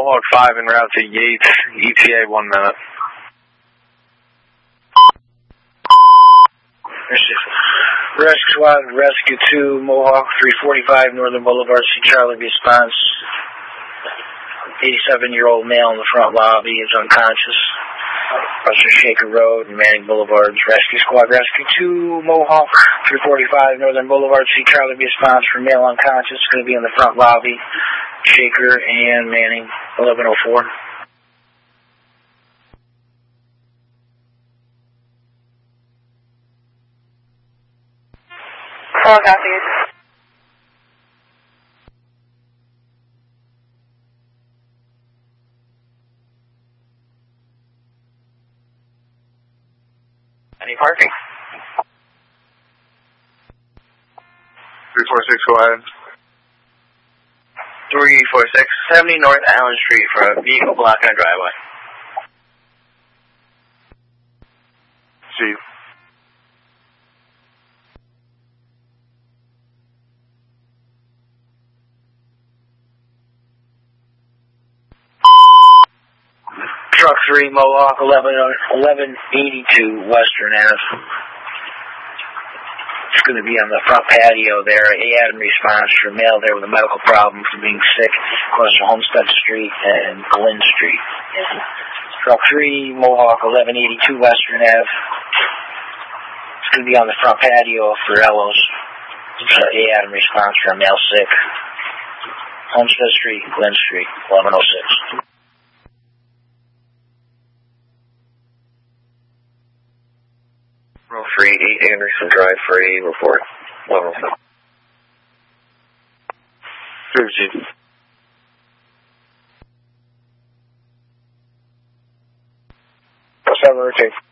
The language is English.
Mohawk 5 en route to Yates, ETA 1 minute. Rescue Squad, Rescue 2, Mohawk 345, Northern Boulevard, C. Charlie response. 87-year-old male in the front lobby is unconscious. Across Shaker Road and Manning Boulevard. Rescue Squad, Rescue 2, Mohawk 345, Northern Boulevard, C. Charlie response for male unconscious. It's going to be in the front lobby, Shaker and Manning, 1104. Oh, copy. Any parking? 346, go ahead. 346, 70 North Allen Street for a vehicle blocking a driveway. See you. Truck 3, Mohawk 1182 Western Ave. It's going to be on the front patio there. He had a response for a male there with a medical problem for being sick across Homestead Street and Glen Street. Truck 3, Mohawk 1182 Western Ave. It's going to be on the front patio for Ellos. He had a response for a male sick. Homestead Street, Glen Street, 1106. 3, 8 Anderson Drive for a report. 1107. Chief. 7 routine.